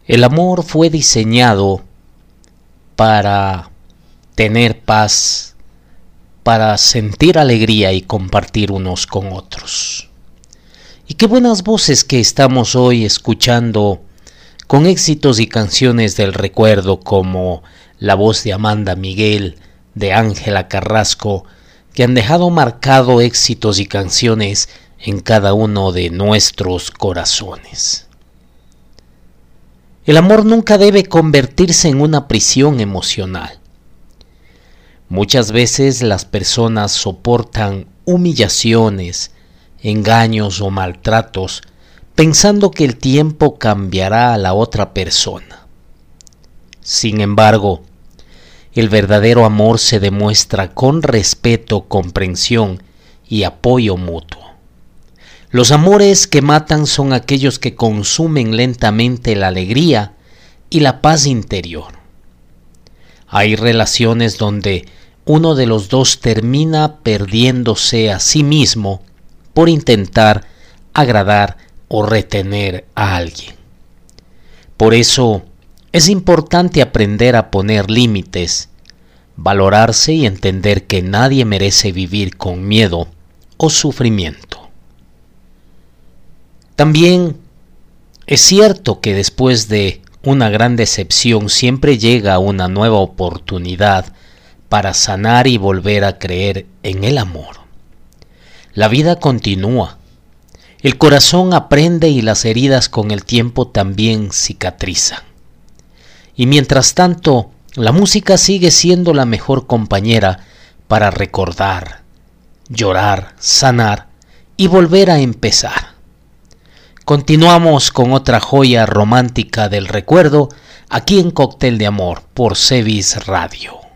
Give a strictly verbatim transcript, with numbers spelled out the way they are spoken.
El amor fue diseñado para tener paz, para sentir alegría y compartir unos con otros. Y qué buenas voces que estamos hoy escuchando con éxitos y canciones del recuerdo, como la voz de Amanda Miguel, de Ángela Carrasco, que han dejado marcado éxitos y canciones en cada uno de nuestros corazones. El amor nunca debe convertirse en una prisión emocional. Muchas veces las personas soportan humillaciones, engaños o maltratos pensando que el tiempo cambiará a la otra persona. Sin embargo, el verdadero amor se demuestra con respeto, comprensión y apoyo mutuo. Los amores que matan son aquellos que consumen lentamente la alegría y la paz interior. Hay relaciones donde uno de los dos termina perdiéndose a sí mismo por intentar agradar o retener a alguien. Por eso es importante aprender a poner límites, valorarse y entender que nadie merece vivir con miedo o sufrimiento. También es cierto que después de una gran decepción siempre llega una nueva oportunidad para sanar y volver a creer en el amor. La vida continúa, el corazón aprende y las heridas con el tiempo también cicatrizan. Y mientras tanto, la música sigue siendo la mejor compañera para recordar, llorar, sanar y volver a empezar. Continuamos con otra joya romántica del recuerdo aquí en Cóctel de Amor por Cevis Radio.